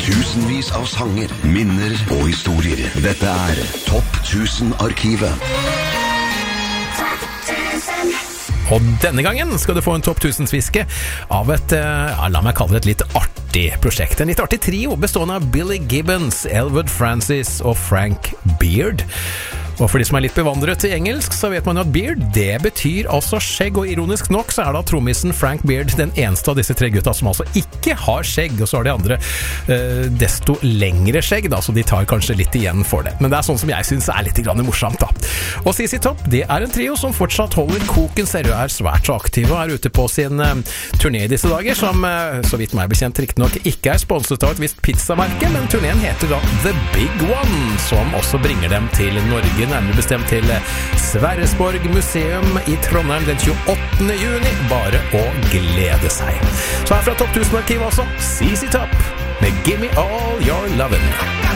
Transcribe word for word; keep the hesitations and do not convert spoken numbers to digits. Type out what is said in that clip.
Tusenvis av sanger, minner og historier. Dette er Topp tusen-arkivet. Og denne gangen skal du få en topp tusen-sviske av et, ja, la meg kalle det et litt artig prosjekt. En litt artig trio bestående av Billy Gibbons, Elwood Francis og Frank Beard. Og for de som er litt bevandret i engelsk, så vet man jo at beard, det betyr altså skjegg, og ironisk nok så er da trommisen Frank Beard den eneste av disse tre gutta som altså ikke har skjegg, og så har de andre eh, desto lengre skjegg da, så de tar kanskje litt igjen for det. Men det er sånn som jeg synes er litt grann morsomt da. Og Z Z Top, det er en trio som fortsatt holder koken, ser du er svært så aktive og er ute på sin eh, turné i disse dager, som eh, så vidt meg bekjent riktig nok ikke er sponset av et visst pizzamerke, men turneen heter da The Big One, som også bringer dem til Norge, nærmere bestemt til Sverresborg museum i Trondheim den tjueåttende juni. Bare å glede seg. Så her fra Topp tusen-arkivet også, Z Z Top med Gimme All Your Lovin'.